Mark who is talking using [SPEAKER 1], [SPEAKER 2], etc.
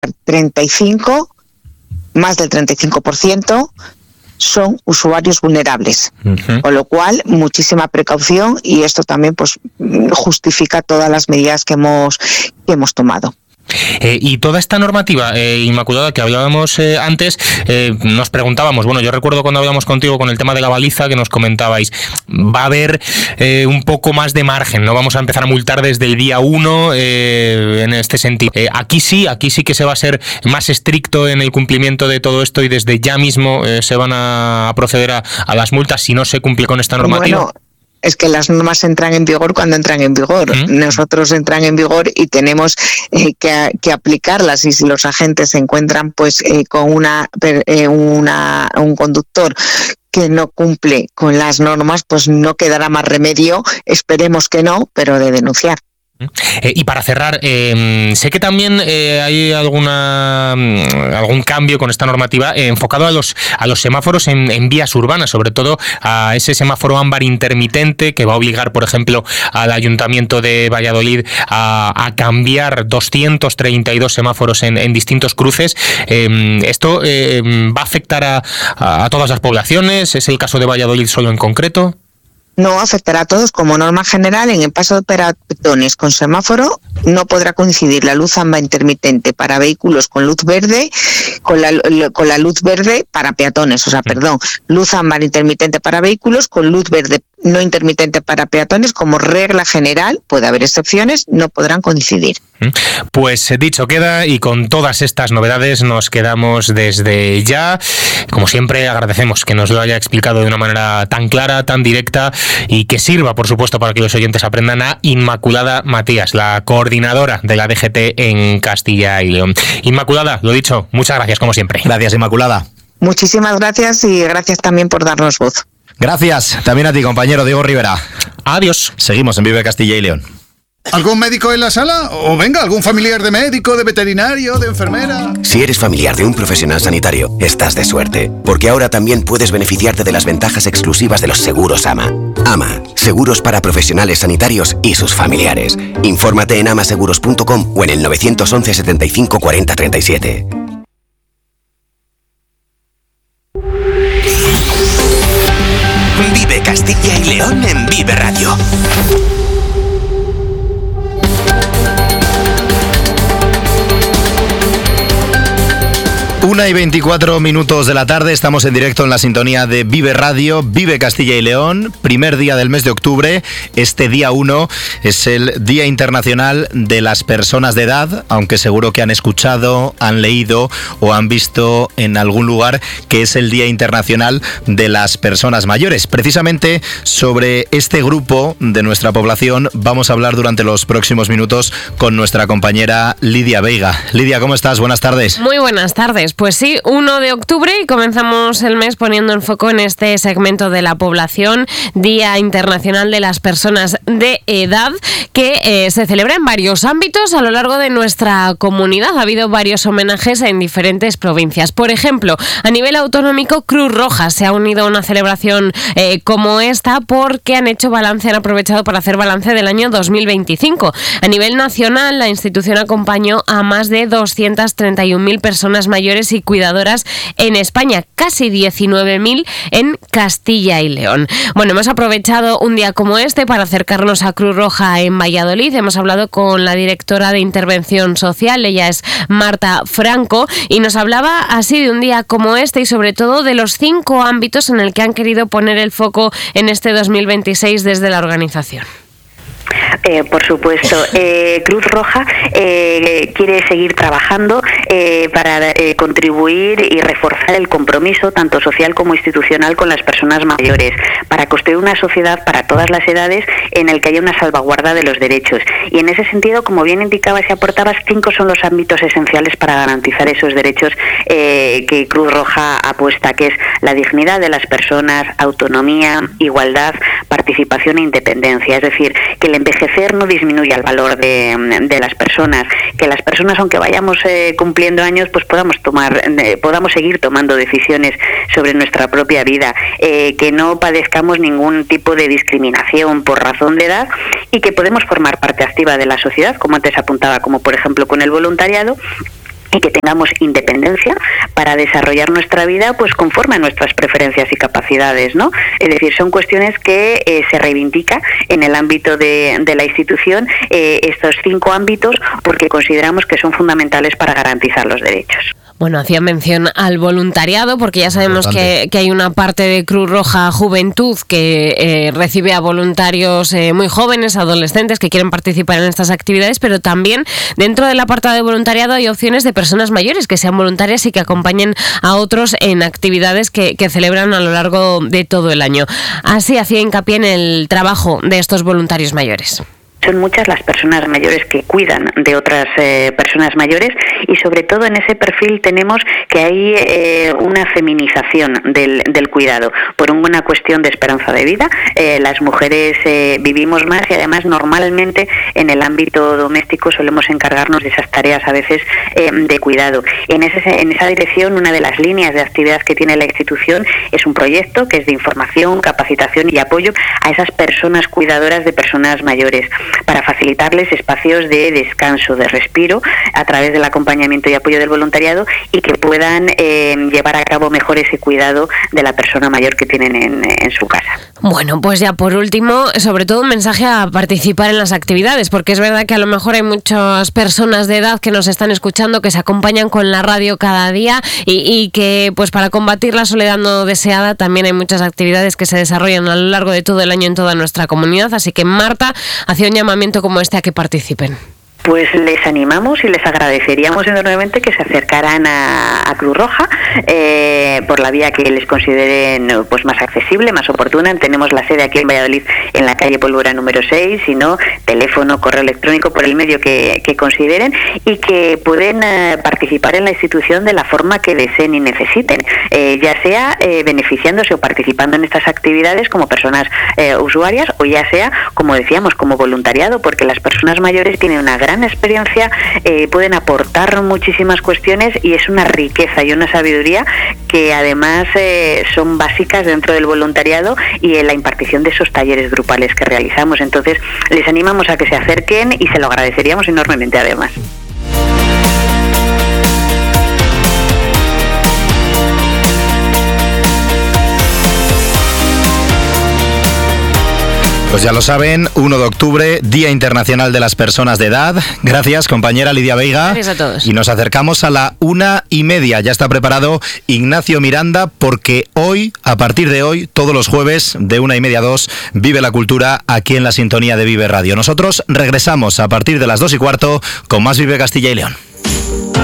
[SPEAKER 1] más del 35%, son usuarios vulnerables, con lo cual muchísima precaución, y esto también pues justifica todas las medidas que hemos tomado.
[SPEAKER 2] Y toda esta normativa, Inmaculada, que hablábamos antes, nos preguntábamos, bueno, yo recuerdo cuando hablamos contigo con el tema de la baliza, que nos comentabais, va a haber un poco más de margen, no vamos a empezar a multar desde el día 1 en este sentido. Aquí sí que se va a ser más estricto en el cumplimiento de todo esto, y desde ya mismo se van a proceder a las multas si no se cumple con esta normativa.
[SPEAKER 1] Bueno, es que las normas entran en vigor cuando entran en vigor. Nosotros entran en vigor y tenemos que aplicarlas, y si los agentes se encuentran pues con un conductor que no cumple con las normas, pues no quedará más remedio, esperemos que no, pero de denunciar.
[SPEAKER 2] Y para cerrar, sé que también hay algún cambio con esta normativa enfocado a los semáforos en vías urbanas, sobre todo a ese semáforo ámbar intermitente que va a obligar, por ejemplo, al Ayuntamiento de Valladolid a cambiar 232 semáforos en distintos cruces. ¿Esto va a afectar a todas las poblaciones? ¿Es el caso de Valladolid solo en concreto?
[SPEAKER 1] No, afectará a todos. Como norma general, en el paso de peatones con semáforo no podrá coincidir la luz ámbar intermitente para vehículos con luz verde con la luz verde para peatones, luz ámbar intermitente para vehículos con luz verde no intermitente para peatones. Como regla general, puede haber excepciones, no podrán coincidir.
[SPEAKER 2] Pues dicho queda, y con todas estas novedades nos quedamos desde ya. Como siempre, agradecemos que nos lo haya explicado de una manera tan clara, tan directa, y que sirva, por supuesto, para que los oyentes aprendan, a Inmaculada Matías, la coordinadora de la DGT en Castilla y León. Inmaculada, lo dicho, muchas gracias como siempre.
[SPEAKER 3] Gracias, Inmaculada.
[SPEAKER 1] Muchísimas gracias, y gracias también por darnos voz.
[SPEAKER 3] Gracias también a ti, compañero Diego Rivera.
[SPEAKER 2] Adiós.
[SPEAKER 3] Seguimos en Vive Castilla y León.
[SPEAKER 4] ¿Algún médico en la sala? O venga, algún familiar de médico, de veterinario, de enfermera.
[SPEAKER 5] Si eres familiar de un profesional sanitario, estás de suerte, porque ahora también puedes beneficiarte de las ventajas exclusivas de los seguros AMA. AMA, seguros para profesionales sanitarios y sus familiares. Infórmate en amaseguros.com o en el 911 75 40 37.
[SPEAKER 6] Vive Castilla y León en Vive Radio.
[SPEAKER 3] 1:24 de la tarde, estamos en directo en la sintonía de Vive Radio, Vive Castilla y León, primer día del mes de octubre. Este día 1 es el Día Internacional de las Personas de Edad, aunque seguro que han escuchado, han leído o han visto en algún lugar que es el Día Internacional de las Personas Mayores. Precisamente sobre este grupo de nuestra población vamos a hablar durante los próximos minutos con nuestra compañera Lidia Veiga. Lidia, ¿cómo estás? Buenas tardes.
[SPEAKER 7] Muy buenas tardes. Pues sí, 1 de octubre y comenzamos el mes poniendo el foco en este segmento de la población, Día Internacional de las Personas de Edad, que se celebra en varios ámbitos a lo largo de nuestra comunidad. Ha habido varios homenajes en diferentes provincias. Por ejemplo, a nivel autonómico, Cruz Roja se ha unido a una celebración como esta porque han aprovechado para hacer balance del año 2025. A nivel nacional, la institución acompañó a más de 231.000 personas mayores y cuidadoras en España, casi 19.000 en Castilla y León. Bueno, hemos aprovechado un día como este para acercarnos a Cruz Roja en Valladolid. Hemos hablado con la directora de Intervención Social, ella es Marta Franco, y nos hablaba así de un día como este y sobre todo de los 5 ámbitos en el que han querido poner el foco en este 2026 desde la organización.
[SPEAKER 8] Por supuesto. Cruz Roja quiere seguir trabajando para contribuir y reforzar el compromiso tanto social como institucional con las personas mayores, para construir una sociedad para todas las edades en el que haya una salvaguarda de los derechos. Y en ese sentido, como bien indicabas y aportabas, 5 son los ámbitos esenciales para garantizar esos derechos que Cruz Roja apuesta, que es la dignidad de las personas, autonomía, igualdad, participación e independencia. Es decir, que el envejecer no disminuya el valor de las personas, que las personas, aunque vayamos cumpliendo años, pues podamos seguir tomando decisiones sobre nuestra propia vida, que no padezcamos ningún tipo de discriminación por razón de edad y que podemos formar parte activa de la sociedad, como antes apuntaba, como por ejemplo con el voluntariado, y que tengamos independencia para desarrollar nuestra vida pues conforme a nuestras preferencias y capacidades, ¿no? Es decir, son cuestiones que se reivindica en el ámbito de la institución, estos 5 ámbitos, porque consideramos que son fundamentales para garantizar los derechos.
[SPEAKER 7] Bueno, hacía mención al voluntariado, porque ya sabemos que hay una parte de Cruz Roja Juventud que recibe a voluntarios muy jóvenes, adolescentes, que quieren participar en estas actividades, pero también dentro del apartado de voluntariado hay opciones de personas mayores que sean voluntarias y que acompañen a otros en actividades que celebran a lo largo de todo el año. Así hacía hincapié en el trabajo de estos voluntarios mayores.
[SPEAKER 8] Son muchas las personas mayores que cuidan de otras personas mayores, y sobre todo en ese perfil tenemos que hay una feminización del cuidado por una cuestión de esperanza de vida. Las mujeres vivimos más y además normalmente en el ámbito doméstico solemos encargarnos de esas tareas a veces de cuidado. En esa dirección, una de las líneas de actividad que tiene la institución es un proyecto que es de información, capacitación y apoyo a esas personas cuidadoras de personas mayores, para facilitarles espacios de descanso, de respiro, a través del acompañamiento y apoyo del voluntariado, y que puedan llevar a cabo mejor ese cuidado de la persona mayor que tienen en su casa.
[SPEAKER 7] Bueno, pues ya por último, sobre todo un mensaje a participar en las actividades, porque es verdad que a lo mejor hay muchas personas de edad que nos están escuchando, que se acompañan con la radio cada día y que pues para combatir la soledad no deseada también hay muchas actividades que se desarrollan a lo largo de todo el año en toda nuestra comunidad. Así que Marta hacía un llamamiento como este a que participen.
[SPEAKER 8] Pues les animamos y les agradeceríamos enormemente que se acercaran a Cruz Roja por la vía que les consideren pues más accesible, más oportuna. Tenemos la sede aquí en Valladolid, en la calle Pólvora número 6, si no, teléfono, correo electrónico, por el medio que consideren, y que pueden participar en la institución de la forma que deseen y necesiten, ya sea beneficiándose o participando en estas actividades como personas usuarias, o ya sea, como decíamos, como voluntariado, porque las personas mayores tienen una gran experiencia, pueden aportar muchísimas cuestiones, y es una riqueza y una sabiduría que además son básicas dentro del voluntariado y en la impartición de esos talleres grupales que realizamos. Entonces les animamos a que se acerquen y se lo agradeceríamos enormemente además.
[SPEAKER 3] Pues ya lo saben, 1 de octubre, Día Internacional de las Personas de Edad. Gracias, compañera Lidia Veiga.
[SPEAKER 7] Gracias a todos.
[SPEAKER 3] Y nos acercamos a la 1:30. Ya está preparado Ignacio Miranda, porque hoy, a partir de hoy, todos los jueves, de 1:30 a 2, vive la cultura aquí en la sintonía de Vive Radio. Nosotros regresamos a partir de las 2:15 con más Vive Castilla y León.